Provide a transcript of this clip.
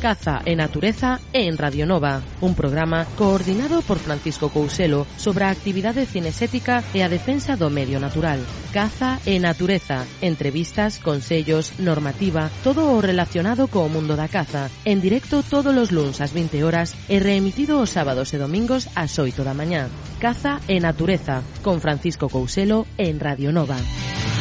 Caza e Natureza en Radio Nova, un programa coordinado por Francisco Couselo sobre a actividade cinesética e a defensa do medio natural. Caza e Natureza, entrevistas, consellos, normativa, todo o relacionado co mundo da caza, en directo todos os luns ás 20 horas e reemitido os sábados e domingos ás 8 da mañá. Caza e Natureza, con Francisco Couselo en Radio Nova.